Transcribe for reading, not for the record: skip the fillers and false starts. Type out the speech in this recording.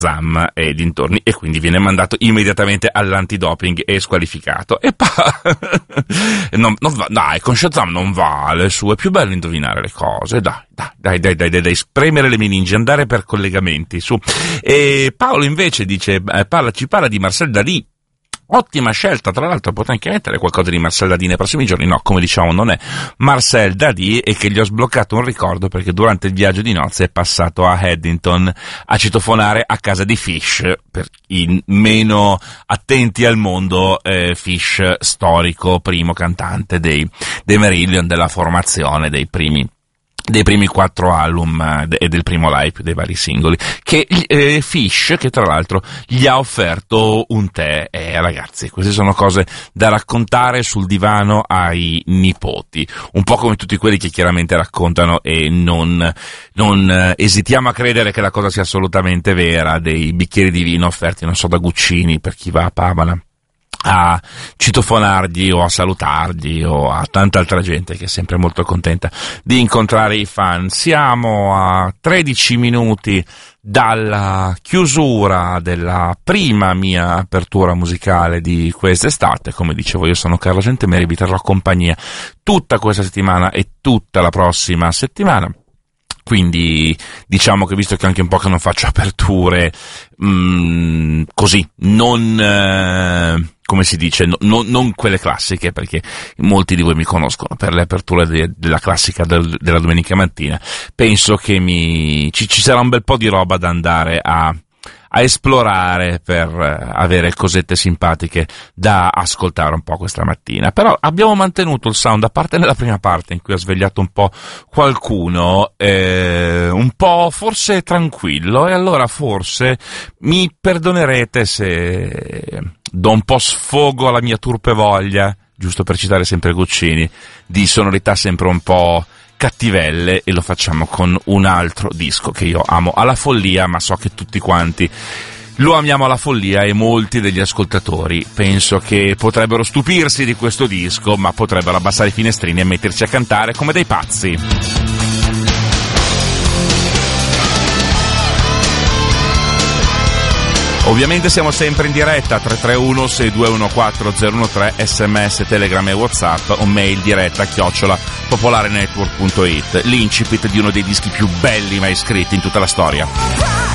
Zam e dintorni, e quindi viene mandato immediatamente all'antidoping e squalificato. E non va, dai, con Shazam non vale, su, è più bello indovinare le cose, dai, spremere le meningi, andare per collegamenti, su. E Paolo invece dice, ci parla di Marcel Dalí. Ottima scelta, tra l'altro potrei anche mettere qualcosa di Marcel Dalí nei prossimi giorni. No, come diciamo, non è Marcel Dalí, e che gli ho sbloccato un ricordo perché durante il viaggio di nozze è passato a Haddington a citofonare a casa di Fish, per i meno attenti al mondo, Fish storico, primo cantante dei Marillion, della formazione dei primi 4 album e del primo live dei vari singoli, che Fish, che tra l'altro gli ha offerto un tè. Ragazzi, queste sono cose da raccontare sul divano ai nipoti, un po' come tutti quelli che chiaramente raccontano, e non esitiamo a credere che la cosa sia assolutamente vera, dei bicchieri di vino offerti, non so, da Guccini per chi va a Pavana a citofonargli o a salutargli, o a tanta altra gente che è sempre molto contenta di incontrare i fan. Siamo a 13 minuti dalla chiusura della prima mia apertura musicale di quest'estate. Come dicevo, io sono Carlo Gentemeri, vi terrò compagnia tutta questa settimana e tutta la prossima settimana. Quindi diciamo che, visto che anche un po' che non faccio aperture così, non come si dice, non quelle classiche, perché molti di voi mi conoscono per le aperture della classica della domenica mattina, penso che ci sarà un bel po' di roba da andare a esplorare per avere cosette simpatiche da ascoltare un po' questa mattina. Però abbiamo mantenuto il sound, a parte nella prima parte in cui ha svegliato un po' qualcuno, un po' forse tranquillo, e allora forse mi perdonerete se do un po' sfogo alla mia turpe voglia, giusto per citare sempre Guccini, di sonorità sempre un po' cattivelle, e lo facciamo con un altro disco che io amo alla follia, ma so che tutti quanti lo amiamo alla follia, e molti degli ascoltatori penso che potrebbero stupirsi di questo disco, ma potrebbero abbassare i finestrini e metterci a cantare come dei pazzi. Ovviamente siamo sempre in diretta, 331-6214-013, sms, telegram e whatsapp, o mail diretta @popolarenetwork.it, l'incipit di uno dei dischi più belli mai scritti in tutta la storia.